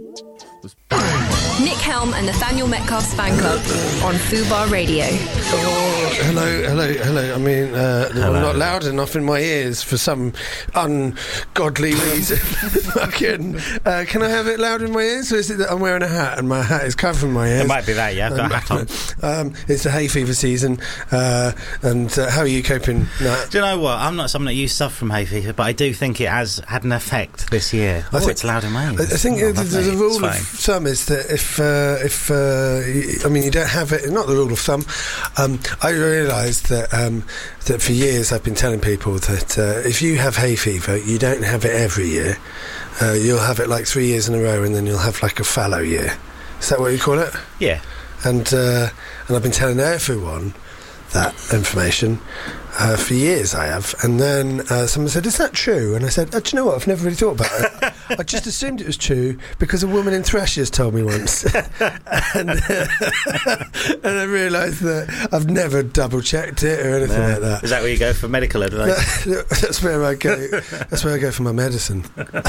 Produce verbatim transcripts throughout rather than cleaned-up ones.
Nick Helm and Nathaniel Metcalf's fan club on Fubar Radio. Oh, hello, hello, hello. I mean, uh, Hello. I'm not loud enough in my ears for some ungodly reason. Fucking, uh, can I have it loud in my ears, or is it that I'm wearing a hat and my hat is covering my ears? It might be that, yeah. I've got a hat on. Um, it's the hay fever season, uh, and uh, how are you coping, Nat? Do you know what? I'm not someone that used to suffer from hay fever, but I do think it has had an effect this year. I Oh, think- it's loud in my I ears. I think Oh, uh, the, the, lovely. the rule It's of fine. thumb is that if uh, if uh, y- I mean you don't have it, not the rule of thumb. Um, I realised that um, that for years I've been telling people that uh, if you have hay fever, you don't have it every year. Uh, you'll have it like three years in a row, and then you'll have like a fallow year. Is that what you call it? Yeah. And uh, and I've been telling everyone that information uh, for years. I have, and then uh, someone said, "Is that true?" And I said, oh, "Do you know what? I've never really thought about it. I just assumed it was true because a woman in Threshers told me once." and, uh, and I realised that I've never double checked it or anything No. like that. Is that where you go for medical advice? That's where I go. That's where I go for my medicine.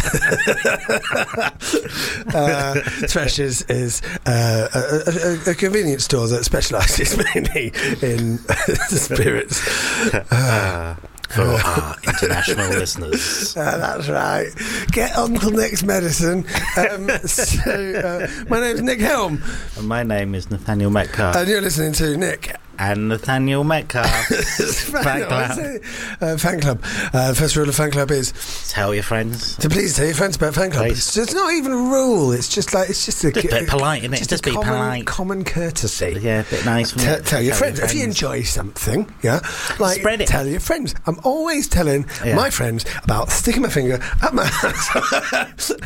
uh, Threshers is uh, a, a, a convenience store that specialises mainly in spirits. Uh, for our international listeners. Uh, that's right. Get Uncle Nick's medicine. Um, so, uh, my name's Nick Helm, And my name is Nathaniel Metcalf. and you're listening to Nick. and Nathaniel Metcalf. fan club. Uh, fan club. Uh, first rule of fan club is Tell your friends. to please tell your friends about fan club. Please. It's, it's not even a rule. It's just like it's just a Just a bit polite, isn't it? Just, Just a be common, polite. common courtesy. Yeah, a bit nice. Tell, tell your friends. If you enjoy something, yeah, like Spread it. tell your friends. I'm always telling Yeah. my friends about sticking my finger up my ass, and,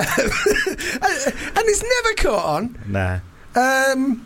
and it's never caught on. No. Um,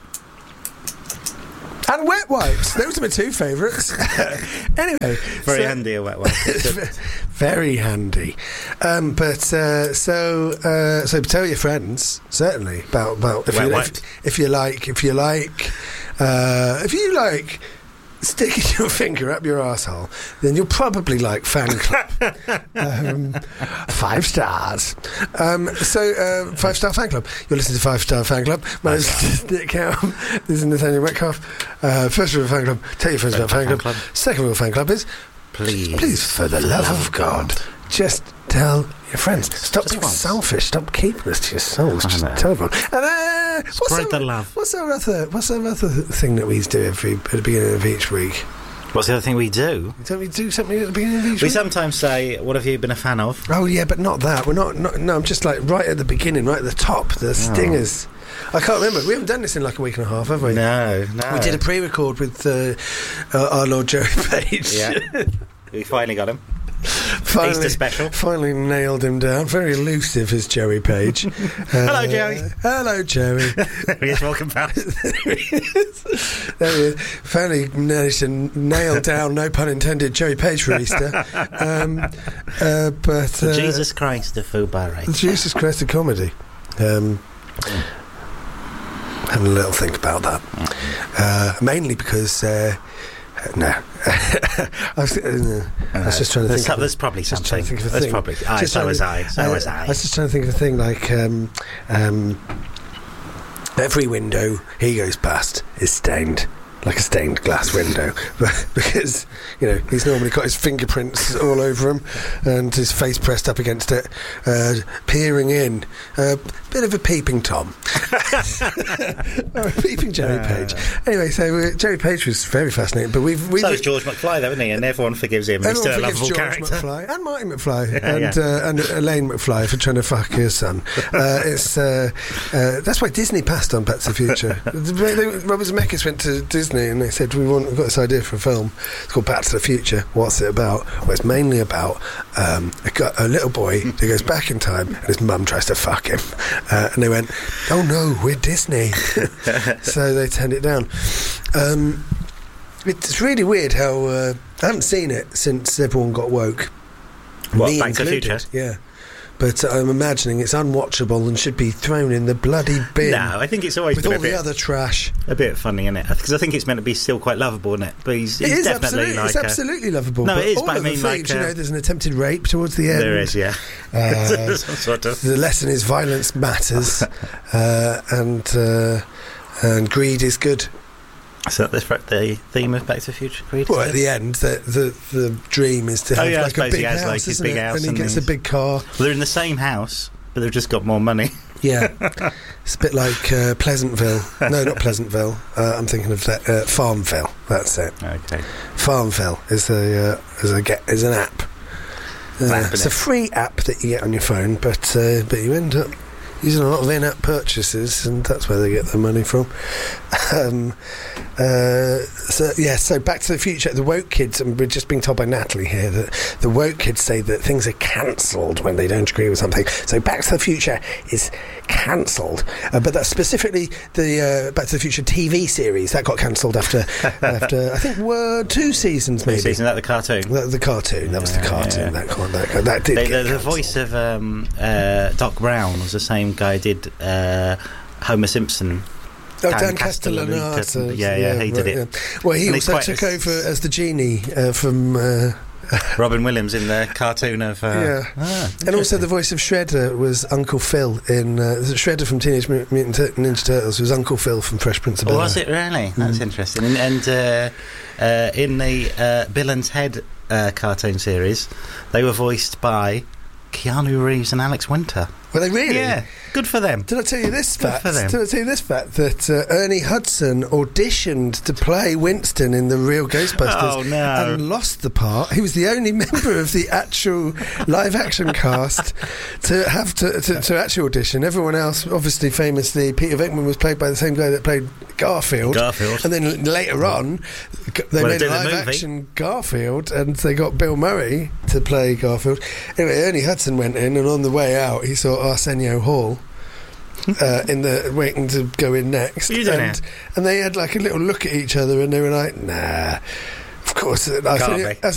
and wet wipes. Those are my two favourites. Anyway, Very so- handy a wet wipe. It's ve- very handy. Um, but uh, so uh, so tell your friends certainly about about if Wet you, wipes. if, if you like if you like uh, if you like sticking your finger up your arsehole, then you'll probably like fan club. um, five stars. Um, so uh, five star fan club. You're listening to Five Star Fan Club. My name's Nick Helm. This is Nathaniel Metcalf. Uh, first rule of fan club: tell your friends about fan club. Fan club. Second rule of fan club is Please. please, for the love of God, just tell your friends. Stop Just being once. selfish. Stop keeping this to yourselves. I Just know. tell everyone. And uh, what's Spread our, the love. What's our other? What's our other thing that we do every at the beginning of each week? What's the other thing we do? Don't we do something at the beginning of each We week? sometimes say, what have you been a fan of? Oh yeah, but not that. We're not, not. No, I'm just like right at the beginning, right at the top. The stingers. I can't remember. We haven't done this in like a week and a half, have we? No, no. We did a pre-record with uh, uh, our Lord Joey Page. Yeah. We finally got him. finally, Easter special. Finally nailed him down. Very elusive is Joey Page. Uh, Hello, Joey. Hello, Joey. There he is, welcome back. There he is. There he is. Finally managed to nail down, no pun intended, Joey Page for Easter. Um, uh, but uh, Jesus Christ, the Fubar rate. Jesus Christ, the comedy. Um, having a little think about that. Uh, mainly because. Uh, no, I was, uh, I was just trying to There's, think. Of, there's probably just something. trying to think of a There's thing. probably. Aye, Just so trying was to- I. So uh, was I. I was just trying to think of a thing like um, um, every window he goes past is stained. Like a stained glass window, because you know he's normally got his fingerprints all over him and his face pressed up against it, uh, peering in. A uh, bit of a peeping Tom, or a peeping Joey Page. Anyway, so uh, Joey Page was very fascinating, but we've we've So is George McFly, though, isn't he? And everyone forgives him. And he's everyone still a forgives lovable George character. McFly and Marty McFly Yeah, and yeah. Uh, and Elaine McFly for trying to fuck his son. Uh, it's uh, uh, that's why Disney passed on Back to the Future. They- they- Robert Zemeckis went to Disney and they said, we want, we've got this idea for a film. It's called Back to the Future. What's it about? Well, it's mainly about um, a, gu- a little boy who goes back in time and his mum tries to fuck him. Uh, and they went, oh no, we're Disney. So they turned it down. Um, it's really weird how uh, I haven't seen it since everyone got woke. What, Me Back to the included. Future? Yeah. but I'm imagining it's unwatchable and should be thrown in the bloody bin. No, I think it's always with been all a bit, the other trash. a bit funny, isn't it? Because I think it's meant to be still quite lovable, isn't it? But he's, he's It is definitely absolutely, like it's a, absolutely lovable. No, but it is, all but I of the mean, themes, like, you know, uh, there's an attempted rape towards the end. there is, yeah. Uh, Some sort of. The lesson is violence matters, uh, and uh, and greed is good. So that's the theme of Back to the Future, Greed? Well, at the end, the the, the dream is to have Oh, yeah, I like a suppose big he has, house, like, his isn't big it? house and he and gets a he's- big car. Well, they're in the same house, but they've just got more money. Yeah, it's a bit like uh, Pleasantville. No, not Pleasantville. Uh, I'm thinking of that, uh, Farmville. That's it. Okay. Farmville is a uh, is a get is an app. Uh, App, it's a innit? free app that you get on your phone, but uh, but you end up using a lot of in-app purchases, and that's where they get their money from. Um, uh, so yeah, so Back to the Future. The woke kids, and we're just being told by Natalie here that the woke kids say that things are cancelled when they don't agree with something. So Back to the Future is cancelled, uh, but that's specifically the uh, Back to the Future T V series that got cancelled after after I think were two seasons maybe. Isn't that the cartoon? The, the cartoon, that was the Yeah, cartoon. yeah. That, that, that, that did They, get the, the cancelled. voice of um, uh, Doc Brown was the same guy who did uh, Homer Simpson. Oh, Dan Dan Castellaneta. Castellaneta. Yeah, yeah, he did it. yeah. Well, he And he's also quite took a- over as the genie uh, from. Uh, Robin Williams in the cartoon of. Uh, yeah. ah, And also the voice of Shredder was Uncle Phil in. Uh, Shredder from Teenage Mut- Mutant Tur- Ninja Turtles was Uncle Phil from Fresh Prince of Oh, Bel-Air. was it really? That's Mm. interesting. And, and uh, uh, in the uh, Bill and Ted uh, cartoon series, they were voiced by Keanu Reeves and Alex Winter. Were they really? Yeah, good for them. Did I tell you this Good fact? for them. Did I tell you this fact that uh, Ernie Hudson auditioned to play Winston in the real Ghostbusters Oh, no. and lost the part? He was the only member of the actual live-action cast to have to, to, to actually audition. Everyone else, obviously, famously, Peter Venkman was played by the same guy that played Garfield. Garfield. And then l- later on, g- they Well, made did a the movie. live-action Garfield, and they got Bill Murray to play Garfield. Anyway, Ernie Hudson went in, and on the way out, he saw Arsenio Hall. Uh, in the waiting to go in next, You don't and, know. and they had like a little look at each other, and they were like, "Nah, of course." Arsenio, be.